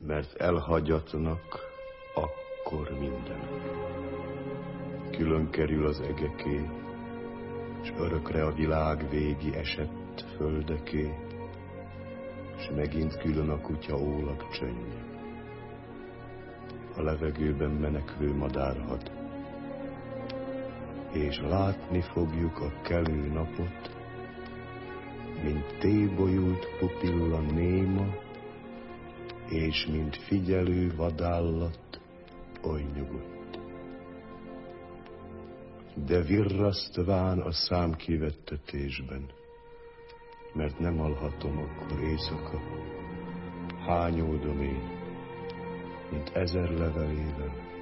mert elhagyatnak akkor minden. Külön kerül az egeké, s örökre a világ végi esett földeké, s megint külön a kutya ólag csöndje. A levegőben menekvő madárhad, és látni fogjuk a kelő napot, mint tébolyult pupilla néma, és mint figyelő vadállat oly nyugodt. De virrasztván a szám kivettetésben, mert nem alhatom akkor éjszaka, hányódom én, mint 1000 levelével,